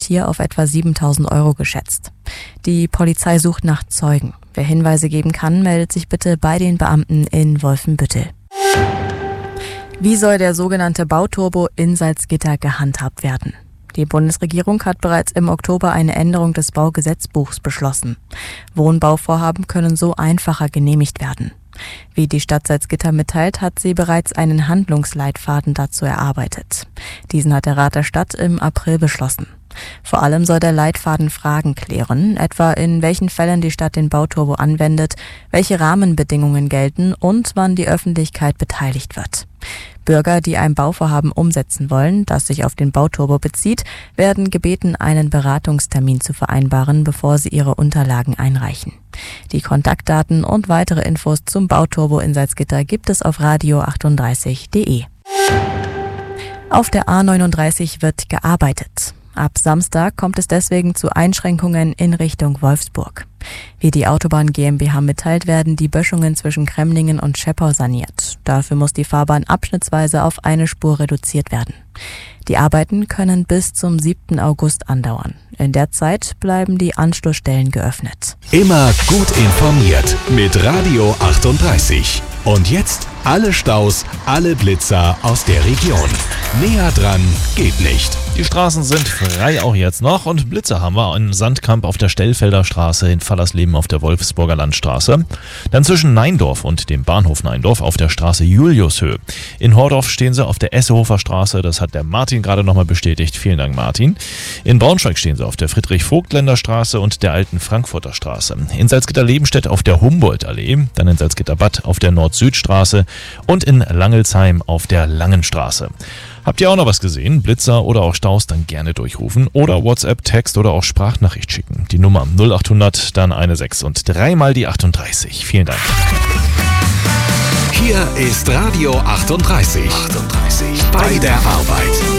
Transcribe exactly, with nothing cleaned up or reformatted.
hier auf etwa siebentausend Euro geschätzt. Die Polizei sucht nach Zeugen. Wer Hinweise geben kann, meldet sich bitte bei den Beamten in Wolfenbüttel. Wie soll der sogenannte Bauturbo in Salzgitter gehandhabt werden? Die Bundesregierung hat bereits im Oktober eine Änderung des Baugesetzbuchs beschlossen. Wohnbauvorhaben können so einfacher genehmigt werden. Wie die Stadt Salzgitter mitteilt, hat sie bereits einen Handlungsleitfaden dazu erarbeitet. Diesen hat der Rat der Stadt im April beschlossen. Vor allem soll der Leitfaden Fragen klären, etwa in welchen Fällen die Stadt den Bauturbo anwendet, welche Rahmenbedingungen gelten und wann die Öffentlichkeit beteiligt wird. Bürger, die ein Bauvorhaben umsetzen wollen, das sich auf den Bauturbo bezieht, werden gebeten, einen Beratungstermin zu vereinbaren, bevor sie ihre Unterlagen einreichen. Die Kontaktdaten und weitere Infos zum Bauturbo in Salzgitter gibt es auf radio achtunddreißig punkt de. Auf der A neununddreißig wird gearbeitet. Ab Samstag kommt es deswegen zu Einschränkungen in Richtung Wolfsburg. Wie die Autobahn GmbH mitteilt, werden die Böschungen zwischen Kremlingen und Scheppau saniert. Dafür muss die Fahrbahn abschnittsweise auf eine Spur reduziert werden. Die Arbeiten können bis zum siebten August andauern. In der Zeit bleiben die Anschlussstellen geöffnet. Immer gut informiert mit Radio achtunddreißig. Und jetzt alle Staus, alle Blitzer aus der Region. Näher dran geht nicht. Die Straßen sind frei auch jetzt noch und Blitzer haben wir in Sandkamp auf der Stellfelder Straße, in Fallersleben auf der Wolfsburger Landstraße. Dann zwischen Neindorf und dem Bahnhof Neindorf auf der Straße Juliushöhe. In Hordorf stehen sie auf der Essehofer Straße, das hat der Martin gerade nochmal bestätigt. Vielen Dank, Martin. In Braunschweig stehen sie auf der Friedrich-Vogtländer Straße und der alten Frankfurter Straße. In Salzgitter-Lebenstedt auf der Humboldt-Allee, dann in Salzgitter-Bad auf der Nord-Süd-Straße und in Langelsheim auf der Langenstraße. Habt ihr auch noch was gesehen? Blitzer oder auch Staus, dann gerne durchrufen oder WhatsApp, Text oder auch Sprachnachricht schicken. Die Nummer null achthundert, dann eine sechs und dreimal die achtunddreißig. Vielen Dank. Hier ist Radio achtunddreißig. achtunddreißig. Bei der Arbeit.